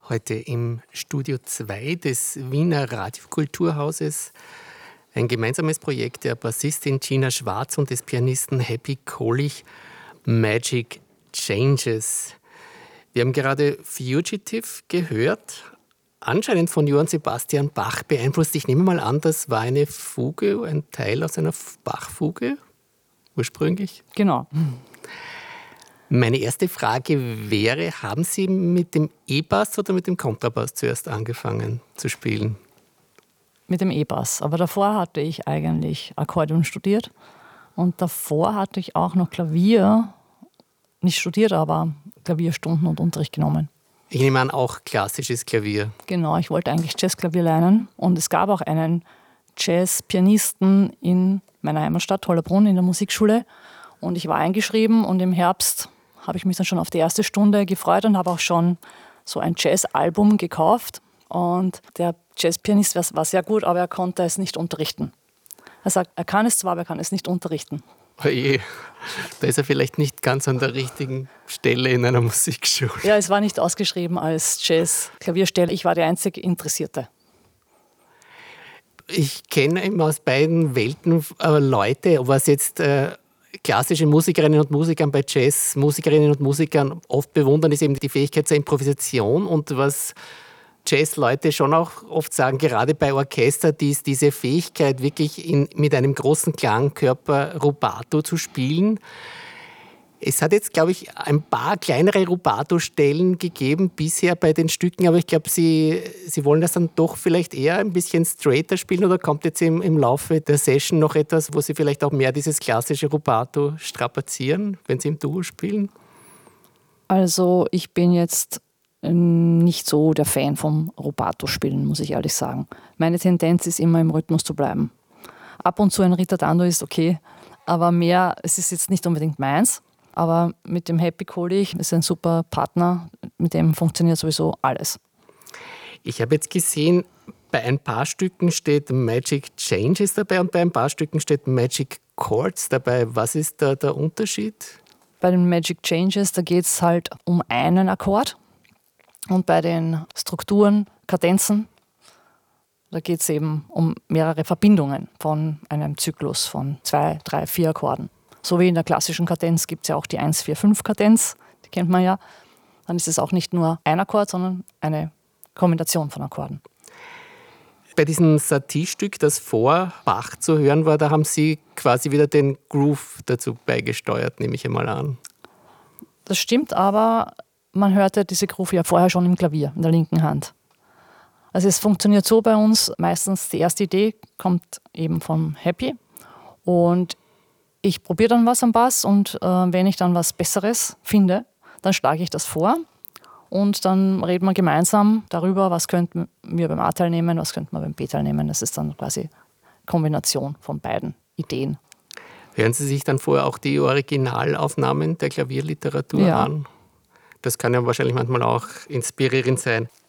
Heute im Studio 2 des Wiener Radiokulturhauses ein gemeinsames Projekt der Bassistin Gina Schwarz und des Pianisten Happy Kohlich, Magic Changes. Wir haben gerade Fugitive gehört, anscheinend von Johann Sebastian Bach beeinflusst. Ich nehme mal an, das war eine Fuge, ein Teil aus einer Bach-Fuge ursprünglich? Genau. Meine erste Frage wäre, haben Sie mit dem E-Bass oder mit dem Kontrabass zuerst angefangen zu spielen? Mit dem E-Bass. Aber davor hatte ich eigentlich Akkordeon studiert. Und davor hatte ich auch noch Klavier, nicht studiert, aber Klavierstunden und Unterricht genommen. Ich nehme an, auch klassisches Klavier. Genau, ich wollte eigentlich Jazzklavier lernen. Und es gab auch einen Jazzpianisten in meiner Heimatstadt Hollabrunn in der Musikschule. Und ich war eingeschrieben und im Herbst habe ich mich dann schon auf die erste Stunde gefreut und habe auch schon so ein Jazzalbum gekauft. Und der Jazzpianist war sehr gut, aber er konnte es nicht unterrichten. Er sagt, er kann es zwar, aber er kann es nicht unterrichten. Oh je, da ist er vielleicht nicht ganz an der richtigen Stelle in einer Musikschule. Ja, es war nicht ausgeschrieben als Jazz-Klavierstelle. Ich war die einzige Interessierte. Ich kenne eben aus beiden Welten Leute, was jetzt klassische Musikerinnen und Musiker bei Jazzmusikerinnen und Musikern oft bewundern, ist eben die Fähigkeit zur Improvisation. Und was Jazzleute schon auch oft sagen, gerade bei Orchester, ist diese Fähigkeit, wirklich mit einem großen Klangkörper Rubato zu spielen. Es hat jetzt, glaube ich, ein paar kleinere Rubato-Stellen gegeben bisher bei den Stücken, aber ich glaube, Sie wollen das dann doch vielleicht eher ein bisschen straighter spielen, oder kommt jetzt im Laufe der Session noch etwas, wo Sie vielleicht auch mehr dieses klassische Rubato strapazieren, wenn Sie im Duo spielen? Also ich bin jetzt nicht so der Fan vom Rubato-Spielen, muss ich ehrlich sagen. Meine Tendenz ist immer, im Rhythmus zu bleiben. Ab und zu ein Ritardando ist okay, aber mehr, es ist jetzt nicht unbedingt meins. Aber mit dem Happy Kohlich ist ein super Partner, mit dem funktioniert sowieso alles. Ich habe jetzt gesehen, bei ein paar Stücken steht Magic Changes dabei und bei ein paar Stücken steht Magic Chords dabei. Was ist da der Unterschied? Bei den Magic Changes, da geht es halt um einen Akkord. Und bei den Strukturen, Kadenzen, da geht es eben um mehrere Verbindungen von einem Zyklus von 2, 3, 4 Akkorden. So wie in der klassischen Kadenz gibt es ja auch die 1-4-5-Kadenz, die kennt man ja. Dann ist es auch nicht nur ein Akkord, sondern eine Kombination von Akkorden. Bei diesem Satie-Stück, das vor Bach zu hören war, da haben Sie quasi wieder den Groove dazu beigesteuert, nehme ich einmal an. Das stimmt, aber man hörte diese Groove ja vorher schon im Klavier, in der linken Hand. Also es funktioniert so bei uns, meistens die erste Idee kommt eben vom Happy und ich probiere dann was am Bass und wenn ich dann was Besseres finde, dann schlage ich das vor und dann reden wir gemeinsam darüber, was könnten wir beim A-Teil nehmen, was könnten wir beim B-Teil nehmen. Das ist dann quasi Kombination von beiden Ideen. Hören Sie sich dann vorher auch die Originalaufnahmen der Klavierliteratur an? Das kann ja wahrscheinlich manchmal auch inspirierend sein.